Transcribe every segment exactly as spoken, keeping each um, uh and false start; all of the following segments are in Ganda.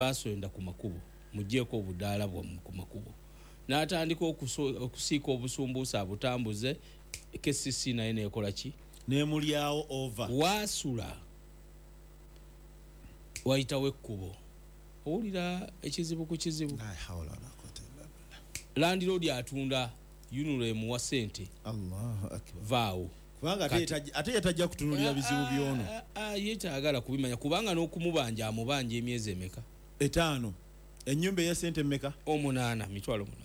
basonda ku makubo mujjeko obudaala bwa ku makubo n'atandika okusiika obusumbuusa abutambuze K C C naye nekola ki nemulyawo over wasula wayitawo ekkubo owulira ekizibu ku kizibu landlord atunda Unirem wa sente Allahu akbar vaawo kubanga ate yatajja kutunulira bizibu byono yetagala kubimanya kubanga n'okumubanja amubanja emyezi emeka etaano ennyumba ya sente mmeka omunaana mitwalo munaana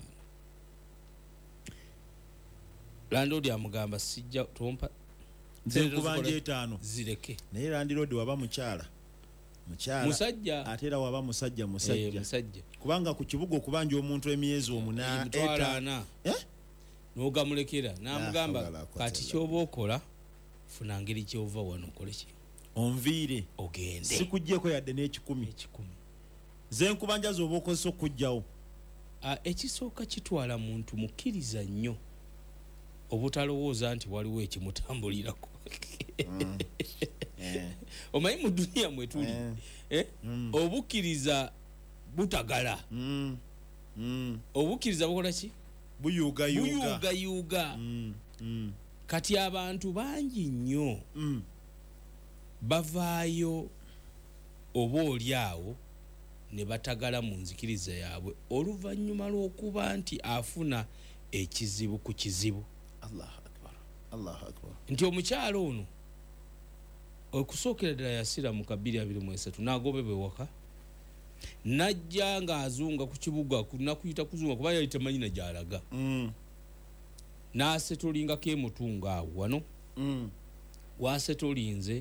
landlord amugamba sijja tompa nze kubanja etaano zireke naye landlord waba mukyala mukyala musajja atera waba musajja musajja eh, musajja kubanga ku kibuga okubanja omuntu emyezi omunaana etaana eh nogamulekera namugamba kati kyoba okola funa ngeri kyova wano okole ki onviire ogende sikujjeko yadde n'ekikumi ekikumi ze nkubanja z'oba okozesa okujjawo ekisooka kitwala muntu mukkiriza nnyo obutalowooza nti waliwo ekimutambulirako mm. yeah. omanyi mu duniya mwetuli yeah. eh? mm. obukkiriza butagala mm. mm. obukkiriza bukola ki buyuga yuga buyuga yuga mm. mm. kati abantu bangi nnyo mm. bavaayo oba oli awo ne batagala mu nzikiriza yaabwe oluvannyuma lw'okuba nti afuna ekizibu ku kizibu. Allahu akbar Allahu akbar nti omukyalo ono okusookera ddala yasira mu kabiri abiri mu esatu n'agobebwa ewaka najja ng'azunga ku kibuga nakuyita kuzunga kuba yali tamanyi na gy'alaga mm. n'asetolingako emutunga awo wano mm. wasetolinze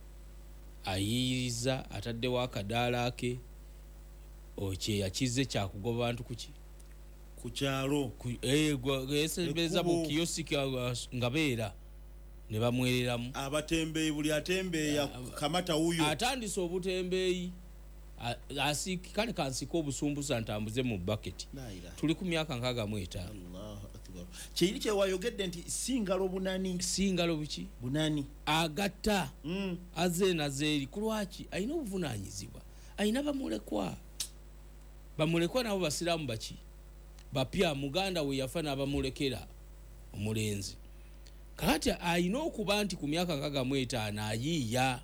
ayiriza ataddewo akadaala ke okye yakize kyakugoba bantu kuki ku kyalo yesebeza mu kiyosiki nga beera ne bamwereramu abatembeeyi buli atembeeya kamata wuyo atandise obutembeeyi asiki kale kansika obusumbusa ntambuze mu bucket tuli ku myaka nkaaga mu etaano. Allahu akbar kyiri kye wayogedde nti singalo bunani singalo buki bunani agatta mm. aze nazeeri kulwaki alina obuvunaanyizibwa alina bamulekwa bamulekwa nabo basiraamu baki bapya muganda we yafa n'abamulekera omulenzi kati alina okuba nti ku myaka nkaaga mu etaano ayiiya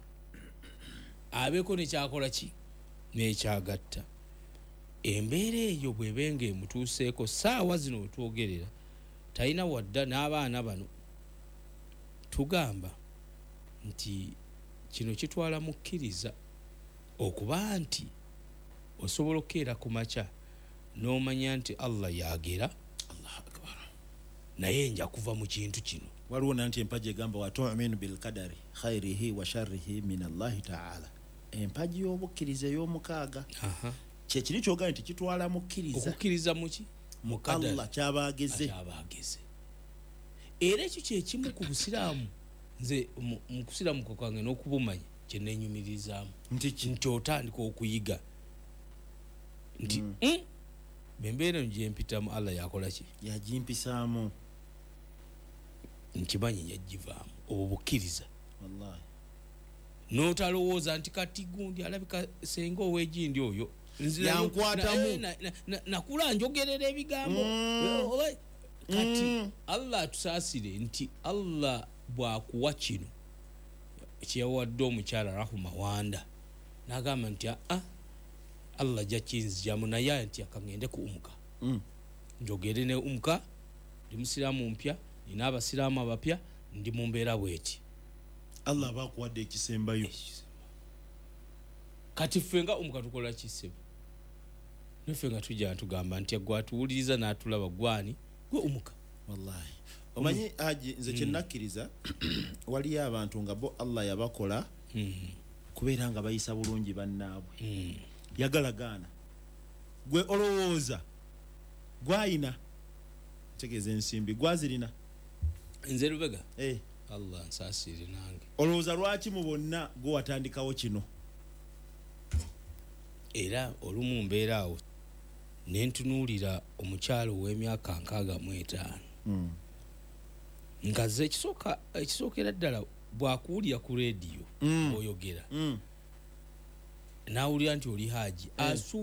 abeeko nekyakola ki n'ekyagatta embeera eyo bwebenga emutuuseeko saawa zino wetwogerera talina wadda n'abaana bano tugamba nti kino kitwala mukkiriza okuba nti osobola okukeera ku makya n'omanya nti Allah yagera Allahu akbar naye nja kuva mu kintu kino waliwo nanti empaji egamba watu'minu bil qadari khairihi wa sharrihi min Allah ta'ala empaji y'obukkiriza y'omukaaga kyekiri kyogamba nti kitwala mukkiriza okukkiriza muki mu Allah kyabageze kyabageze era ekyo kyekimu ku busiraamu nze mu kusiraamu kwange n'okubumanya kye neenyumirizaamu nti otandika okuyiga nti mm. mm, bembeera ngyempitamu Allah yakola ki yagimpisaamu nkimanyi yagivaamu obwo bukkiriza wallahi n'otalowooza nti kati gundi alabika senga ow'egindi oyo yankwatamu nakula njogerera ebigambo mm. kati mm. Allah atusaasire nti Allah bwakuwa kino kyeyawadde omukyala Rahuma Wanda n'agamba nti ah Allah jakinzijamu naye nti akangende ku umuka mm. njogere ne umuka ndi musiraamu mpya nina abasiraamu abapya ndi mu mbeera bweti Allah bakuwadde ekisembayo kati fenga umuka tukola kisebo nefenga tujja tugamba nti agwatuwuliriza n'atulaba gwani gwe umuka wallahi omanyi aji nze kyenakkiriza wali abantu nga bo Allah yabakola mm. kubeera nga bayisa bulungi bannaabwe mm. yagalagaana gwe olowooza gwayina tegeze ensimbi gwazirina nze Lubega eh Allah nsaasire nange olowooza lwaki mu bonna gwe watandikawo kino era olumu mbeera awo nentunuulira omukyalo w'emyaka nkaaga mu etaano mm. nga ze ekisooka ekisookera ddala bwakuwulira ku leediyo mm. oyogera mm. nawulira nti oli haji Eh. asu